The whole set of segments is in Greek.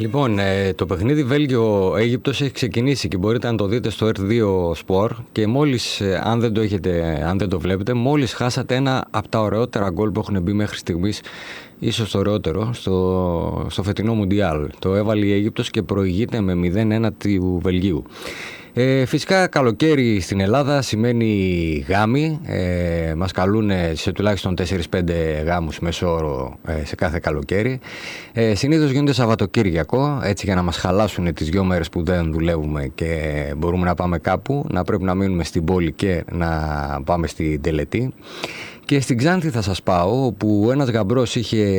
Λοιπόν, το παιχνίδι Βέλγιο-Αίγυπτος έχει ξεκινήσει και μπορείτε να το δείτε στο R2 Sport και μόλις, αν δεν το βλέπετε, μόλις χάσατε ένα από τα ωραιότερα γκολ που έχουν μπει μέχρι στιγμής, ίσως το ωραιότερο, στο φετινό Μουντιάλ. Το έβαλε η Αίγυπτος και προηγείται με 0-1 του Βελγίου. Φυσικά καλοκαίρι στην Ελλάδα σημαίνει γάμοι, μας καλούν σε τουλάχιστον 4-5 γάμους μέσω όρο σε κάθε καλοκαίρι. Συνήθως γίνονται Σαββατοκύριακο, έτσι για να μας χαλάσουν τις 2 μέρες που δεν δουλεύουμε και μπορούμε να πάμε κάπου, να πρέπει να μείνουμε στην πόλη και να πάμε στην τελετή. Και στην Ξάνθη θα σας πάω, όπου ένας γαμπρός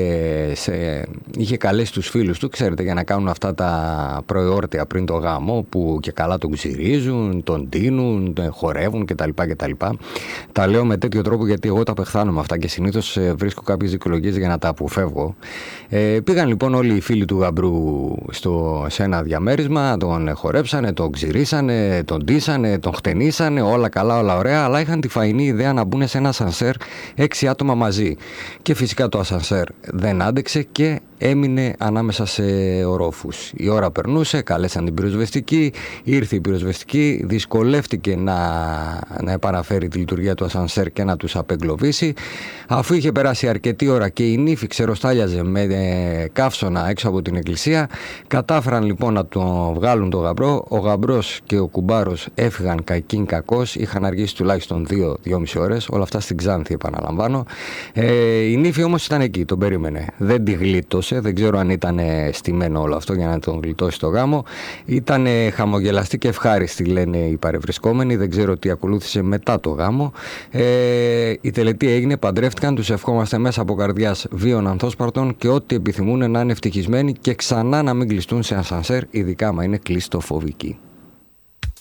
είχε καλέσει τους φίλους του, ξέρετε, για να κάνουν αυτά τα προεόρτια πριν το γάμο, που και καλά τον ξυρίζουν, τον ντύνουν, τον χορεύουν κτλ. Τα λέω με τέτοιο τρόπο γιατί εγώ τα πεχθάνω με αυτά και συνήθως βρίσκω κάποιες δικαιολογίες για να τα αποφεύγω. Πήγαν λοιπόν όλοι οι φίλοι του γαμπρού σε ένα διαμέρισμα, τον χορέψανε, τον ξυρίσανε, τον ντύσανε, τον χτενίσανε, όλα καλά, όλα ωραία, αλλά είχαν τη φαϊνή ιδέα να μπουν σε ένα ασανσέρ 6 άτομα μαζί. Και φυσικά το ασανσέρ δεν άντεξε και έμεινε ανάμεσα σε ορόφους. Η ώρα περνούσε, καλέσαν την πυροσβεστική, ήρθε η πυροσβεστική, δυσκολεύτηκε να επαναφέρει τη λειτουργία του ασανσέρ και να τους απεγκλωβίσει. Αφού είχε περάσει αρκετή ώρα και η νύφη ξεροστάλιαζε με καύσωνα έξω από την εκκλησία, κατάφεραν λοιπόν να τον βγάλουν τον γαμπρό. Ο γαμπρός και ο κουμπάρος έφυγαν κακήν κακός, είχαν αργήσει τουλάχιστον 2-2,5 ώρες, όλα αυτά στην Ξάνθη, επαναλαμβάνω. Η νύφη όμως ήταν εκεί, τον περίμενε. Δεν τη γλίτωσε. Δεν ξέρω αν ήταν στημένο όλο αυτό για να τον γλιτώσει το γάμο. Ήταν χαμογελαστή και ευχάριστη, λένε οι παρευρισκόμενοι. Δεν ξέρω τι ακολούθησε μετά το γάμο. Η τελετή έγινε, παντρεύτηκαν. Τους ευχόμαστε μέσα από καρδιάς βίων ανθόσπαρτων και ό,τι επιθυμούν να είναι ευτυχισμένοι και ξανά να μην κλειστούν σε ασανσέρ, ειδικά άμα είναι κλειστοφοβικοί.